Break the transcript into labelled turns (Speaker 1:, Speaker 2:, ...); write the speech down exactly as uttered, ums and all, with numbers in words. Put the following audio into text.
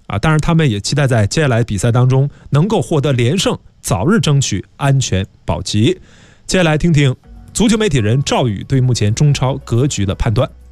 Speaker 1: 啊，当然他们也期待在接下来比赛当中能够获得连胜，早日争取安全保级。接下来听听足球媒体人赵宇对目前中超格局的判断。